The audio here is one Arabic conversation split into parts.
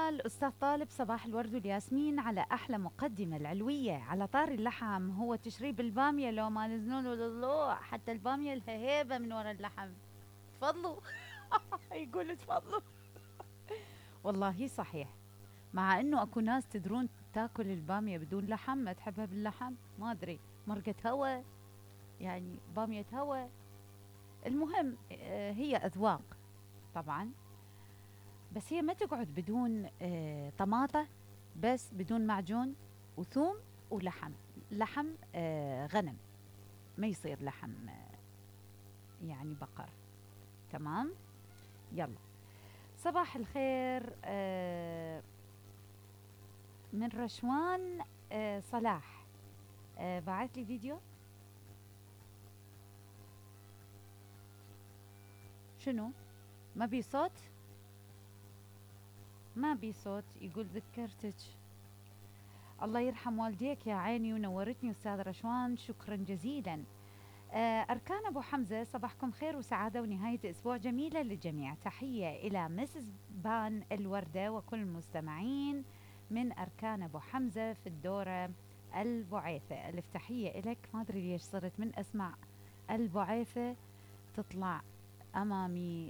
الأستاذ طالب صباح الورد والياسمين على أحلى مقدمة العلوية. على طار اللحم، هو تشريب البامية لو ما نزنون ولا الله، حتى البامية لها هيبة من ورا اللحم. تفضلوا. يقول تفضلوا. والله صحيح. مع انه اكو ناس تدرون تاكل البامية بدون لحم، ما تحبها باللحم، ما ادري، مرقة هوا، يعني بامية هوا. المهم هي أذواق طبعا. بس هي ما تقعد بدون طماطة، بس بدون معجون وثوم ولحم. لحم غنم، ما يصير لحم يعني بقر. تمام. يلا. صباح الخير من رشوان صلاح. بعت لي فيديو. شنو؟ ما بي صوت؟ ما بي صوت. يقول ذكرتك. الله يرحم والديك يا عيني، ونورتني أستاذ رشوان، شكرا جزيلا. أركان أبو حمزة، صباحكم خير وسعادة ونهاية أسبوع جميلة للجميع. تحية إلى مسز بان الوردة وكل المستمعين من أركان أبو حمزة في الدورة البعيثة. ألف تحية إلك. ما أدري ليش صرت من أسمع البعيثة تطلع أمامي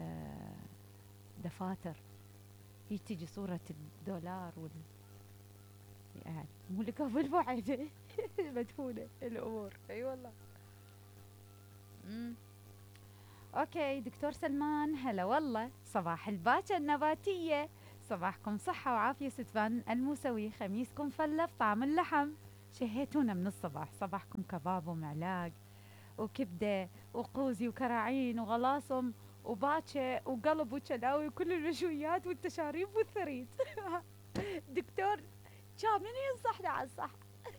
دفاتر، هي تيجي صورة الدولار يعني مو لك بالبعيثة. مدفونة الأمور. أي والله. مم. اوكي دكتور سلمان، هلا والله. صباح الباكة النباتية، صباحكم صحة وعافية ستفان الموسوي، خميسكم فلة طعم اللحم. شهيتونا من الصباح، صباحكم كباب ومعلاق وكبدة وقوزي وكراعين وغلاصم وباكة وقلب وشلاوي وكل المشويات والتشاريب والثريد. دكتور كامل ينصحنا على الصح.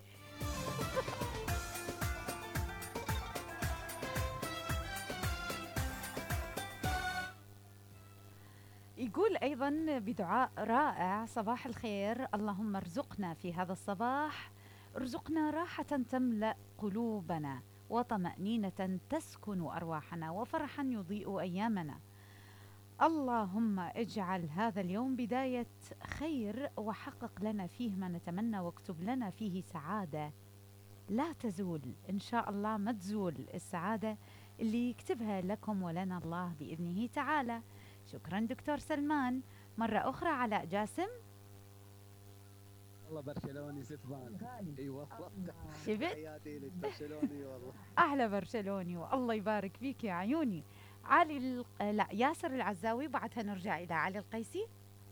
يقول أيضا بدعاء رائع: صباح الخير، اللهم ارزقنا في هذا الصباح، ارزقنا راحة تملأ قلوبنا وطمأنينة تسكن أرواحنا وفرحا يضيء أيامنا. اللهم اجعل هذا اليوم بداية خير وحقق لنا فيه ما نتمنى، واكتب لنا فيه سعادة لا تزول إن شاء الله، ما تزول السعادة اللي يكتبها لكم ولنا الله بإذنه تعالى. شكرا دكتور سلمان. مرة أخرى علاء جاسم. والله برشلوني ستبان. اي والله. شفت؟ تحياتي لك برشلوني والله. أحلى برشلوني، والله يبارك فيك يا عيوني. لا، ياسر العزاوي، بعدها نرجع إلى علي القيسي.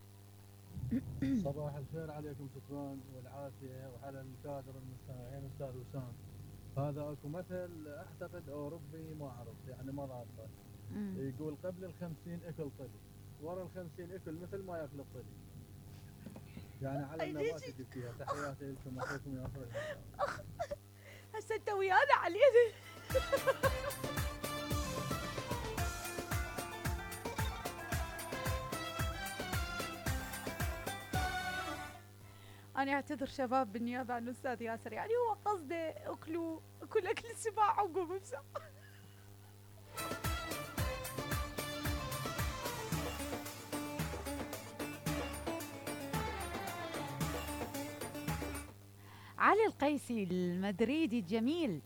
صباح الخير عليكم شكران والعافية وعلى الكادر المستمعين أستاذ وسام. هذا أكو مثل أعتقد أوروبي ما أعرف يعني ما ضابطه، مم. يقول قبل ال50 أكل طلي، ورا ال50 أكل مثل ما يأكل الطلي. يعني على أي النبات ليش جبتيها. تحياتي لكم أخوكم ياسر العزاوي. هسه أنت ويانا علي؟ أنا أعتذر شباب بالنيابة عن الأستاذ ياسر، يعني هو قصده أكلوا كل أكل السباع وقوموا بساعة. علي القيسي المدريدي الجميل.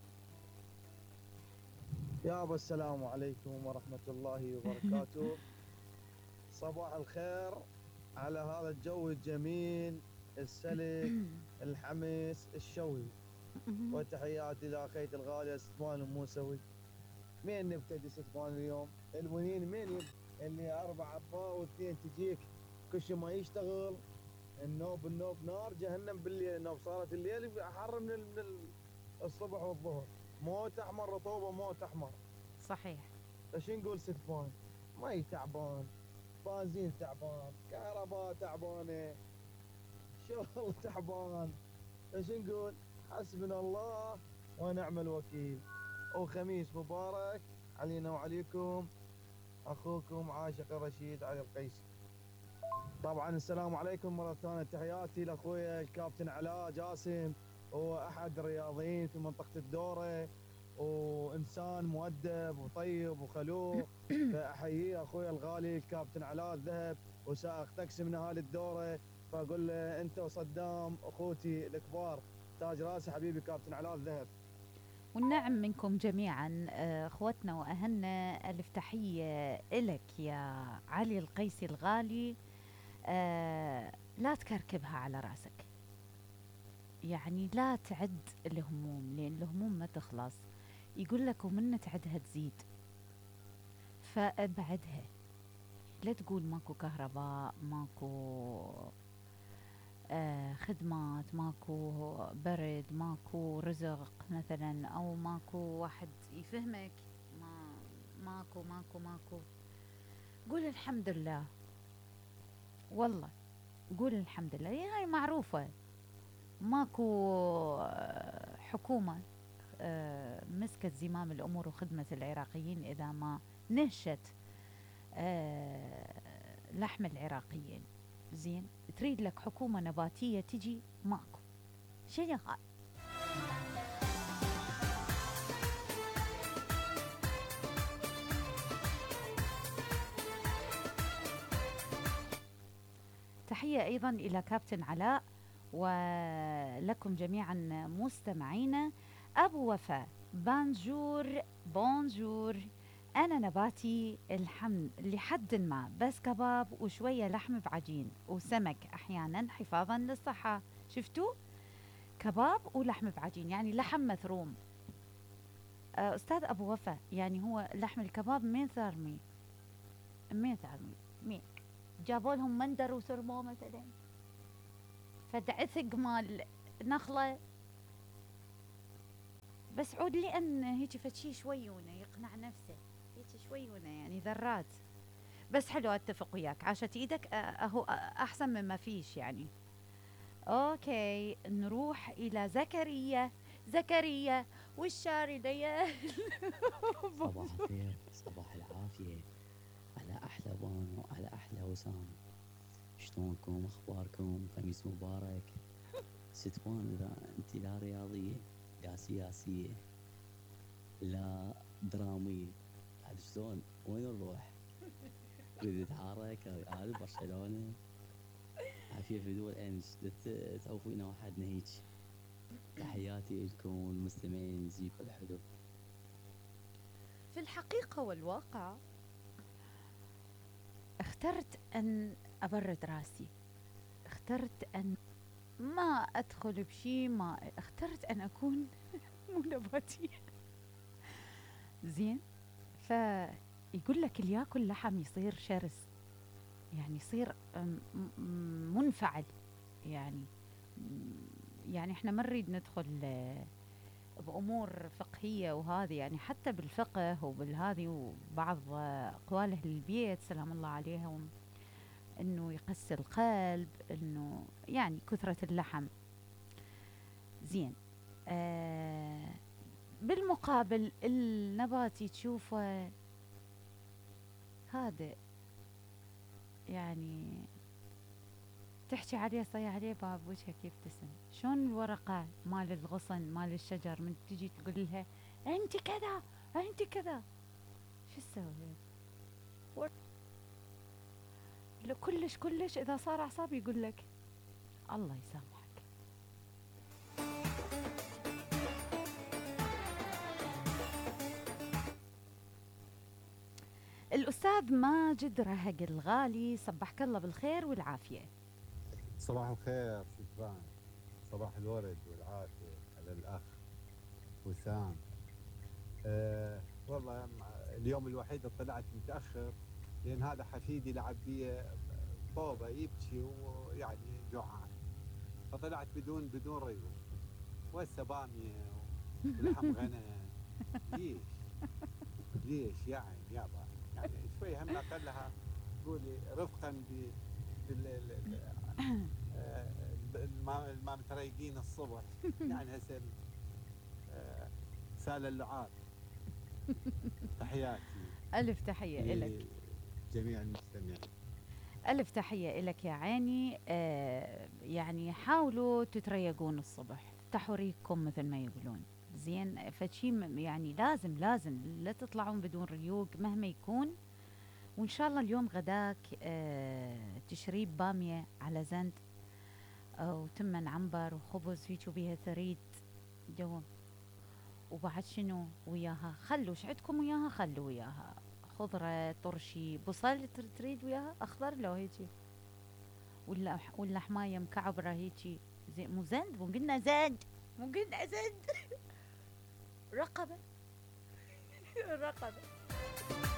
يابا السلام عليكم ورحمة الله وبركاته. صباح الخير على هذا الجو الجميل السلك الحمس الشوي، وتحياتي لأخيتي الغالية ستمان الموسوي. مين نبتدي ستمان اليوم؟ الونين مين اللي 4 عباء واثنين تجيك كل شيء ما يشتغل. النوب نار، جهنم بالليل. النوب صارت الليل حر من الصبح والظهر. موت احمر، رطوبه موت احمر. صحيح. ايش نقول ستفان؟ مي تعبان، بنزين تعبان، كهرباء تعبانه، شغل تعبان. ايش نقول؟ حسبنا الله ونعم الوكيل. وخميس مبارك علينا وعليكم. اخوكم عاشق رشيد علي القيسي. طبعا السلام عليكم مرة ثانية. تحياتي لاخويا الكابتن علاء جاسم، هو احد الرياضيين في منطقة الدورة، وانسان مؤدب وطيب وخلوق. فاحييه اخوي الغالي الكابتن علاء الذهب وسائق تاكسي من اهالي الدوره. فاقول له انت وصدام اخوتي الكبار، تاج راسي حبيبي كابتن علاء الذهب. والنعم منكم جميعا اخوتنا واهلنا. الف تحيه الك يا علي القيسي الغالي. لا تكركبها على راسك، يعني لا تعد الهموم، لان الهموم ما تخلص. يقول لك ومن تعدها تزيد، فابعدها. لا تقول ماكو كهرباء، ماكو خدمات، ماكو برد، ماكو رزق مثلا، او ماكو واحد يفهمك. ما ماكو ماكو ماكو. قول الحمد لله، والله قول الحمد لله. هي معروفة. ماكو حكومة مسكت زمام الأمور وخدمة العراقيين إذا ما نهشت لحم العراقيين. زين، تريد لك حكومة نباتية تجي، ماكو شيء هاي. تحية أيضا إلى كابتن علاء ولكم جميعا مستمعينا. أبو وفاء، بانجور بونجور. أنا نباتي الحمد لحد ما، بس كباب وشوية لحم بعجين وسمك أحيانا حفاظا للصحة. شفتوا؟ كباب ولحم بعجين، يعني لحم مثروم. أستاذ أبو وفاء، يعني هو لحم الكباب مين ثارمي؟ مين ثارمي؟ مين؟ جابوا لهم مندر وثرموه مثلا، فدعثق مال نخلة. بس عود لأن هيك فشي شويونه يقنع نفسه، هيك شويونه يعني ذرات. بس حلو، اتفق وياك، عاشت ايدك. اهو احسن مما فيش يعني. اوكي، نروح الى زكريا. زكريا والشاردية. صباح الخير، صباح العافية على أحلى بانو، على أحلى وسام. شلونكم؟ أخباركم؟ خميس مبارك. ست بانو، إذا أنت لا رياضية لا سياسية لا درامية، عاد شلون؟ وين نروح؟ نريد نتحرك ريال برشلونة. عافية في دول انش تعوفينا وحدنا هيك. تحياتي لكم والمستمعين زيكم الحلو. في الحقيقة والواقع اخترت أن أبرد راسي، اخترت أن ما أدخل بشي، ما اخترت أن أكون مو نباتية. زين، فيقول لك اللي ياكل لحم يصير شرس، يعني يصير منفعل. يعني يعني احنا ما نريد ندخل بأمور فقهية وهذه، يعني حتى بالفقه وبالهذه وبعض أقوال أهل البيت سلام الله عليهم، إنه يقسي القلب، إنه يعني كثرة اللحم. زين، بالمقابل النباتي تشوفه هذا، يعني تحكي عليه صيح عليه باب وجهك يبتسم. شلون الورقة مال الغصن مال الشجر من تجي تقول لها انت كذا انت كذا، شو تسوي؟ كلش كلش اذا صار اعصاب يقول لك الله يسامحك. الأستاذ ماجد رهق الغالي، صبحك الله بالخير والعافية. صباح الخير شكرا، صباح الورد والعافية على الأخ وسام. والله اليوم الوحيد اللي طلعت متأخر لأن هذا حفيدي لعب بي طوبة يبكي ويعني جوعان، فطلعت بدون ريوق. وهسه بامية ولحم غنم. ليش يعني يابا؟ يعني شوي هم أقلها قولي رفقا ما متريقين الصبح. يعني هسه سال اللعاب. تحياتي ألف تحية إلك، جميع المستمعين. ألف تحية إلك يا عيني. يعني حاولوا تتريقون الصبح، افتحوا ريقكم مثل ما يقولون. زين فشي يعني لازم لا تطلعون بدون ريوق مهما يكون. وان شاء الله اليوم غداك تشريب باميه على زند وتمن عنبر وخبز هيك وبيها ثريد جو. وبعد شنو وياها خلوا عندكم وياها، خلوا وياها خضره طرشي بصل تريد وياها اخضر لو هيجي، ولا حمايه مكعبره هيجي زي مو زند، مو قلنا زند، مو قلنا زند رقبه رقبه.